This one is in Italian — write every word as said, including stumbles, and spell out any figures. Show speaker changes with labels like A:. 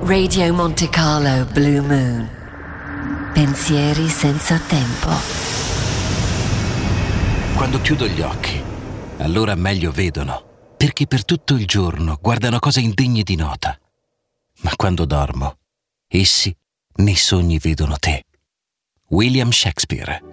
A: Radio Monte Carlo Blue Moon. Pensieri senza tempo.
B: Quando chiudo gli occhi, allora meglio vedono, perché per tutto il giorno guardano cose indegne di nota. Ma quando dormo, essi nei sogni vedono te. William Shakespeare.